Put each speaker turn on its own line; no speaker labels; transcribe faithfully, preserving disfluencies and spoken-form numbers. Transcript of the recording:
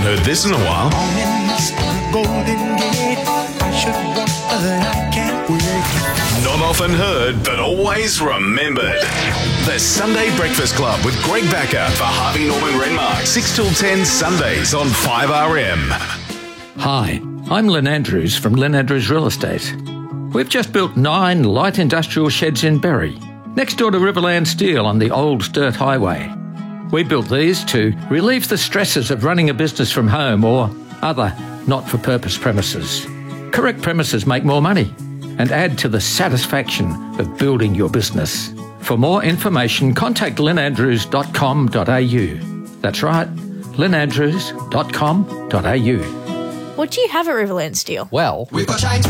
heard this in a while. Not often heard, but always remembered. The Sunday Breakfast Club with Greg Backer for Harvey Norman Renmark. six till ten Sundays on five R M.
Hi, I'm Lynn Andrews from Lynn Andrews Real Estate. We've just built nine light industrial sheds in Berry, next door to Riverland Steel on the old dirt highway. We built these to relieve the stresses of running a business from home or other not-for-purpose premises. Correct premises make more money and add to the satisfaction of building your business. For more information, contact lynn andrews dot com dot a u. That's right, lynn andrews dot com dot a u.
What do you have at Riverland Steel?
Well,
we've got